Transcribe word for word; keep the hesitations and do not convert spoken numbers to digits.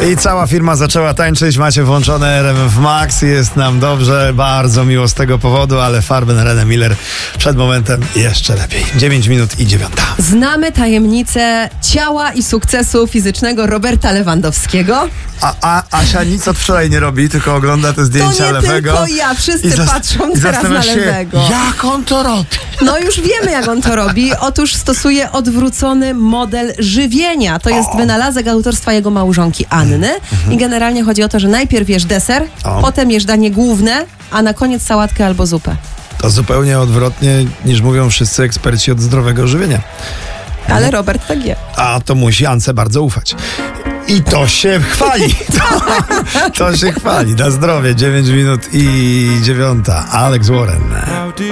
I cała firma zaczęła tańczyć. Macie włączone R M F Max. Jest nam dobrze, bardzo miło z tego powodu, ale Farben, René Miller przed momentem jeszcze lepiej. dziewięć minut i dziewiąta. Znamy tajemnicę ciała i sukcesu fizycznego Roberta Lewandowskiego. A, a Asia nic od wczoraj nie robi, tylko ogląda te zdjęcia To nie lewego. tylko ja, wszyscy zas- patrzą i teraz na się, lewego. jak on to robi? No już wiemy, jak on to robi. Otóż stosuje odwrócony model żywienia. To jest O. wynalazek autorstwa jego małżonki Anny. Mhm. I generalnie chodzi o to, że najpierw jesz deser, O. potem jesz danie główne, a na koniec sałatkę albo zupę. To zupełnie odwrotnie niż mówią wszyscy eksperci od zdrowego żywienia. Ale Robert tak je. A to musi Ance bardzo ufać. I to się chwali. To, to się chwali. Na zdrowie. dziewięć minut i dziewiąta. Alex Warren.